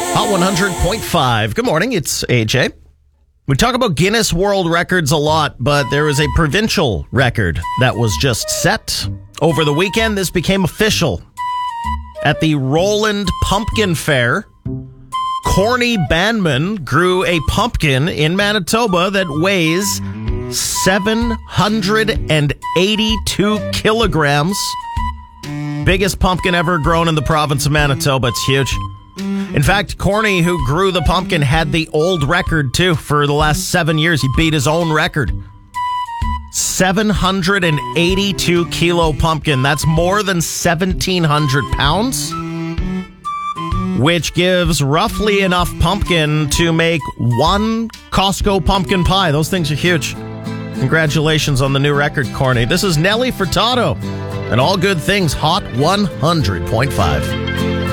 Hot 100.5. Good morning, it's AJ. We talk about Guinness World Records a lot, but there was a provincial record that was just set. Over the weekend, this became official. At the Roland Pumpkin Fair, Corny Banman grew a pumpkin in Manitoba that weighs 782 kilograms. Biggest pumpkin ever grown in the province of Manitoba. It's huge. In fact, Corny, who grew the pumpkin, had the old record, too. For the last 7 years, he beat his own record. 782 kilo pumpkin. That's more than 1,700 pounds, which gives roughly enough pumpkin to make one Costco pumpkin pie. Those things are huge. Congratulations on the new record, Corny. This is Nelly Furtado, and all good things, Hot 100.5.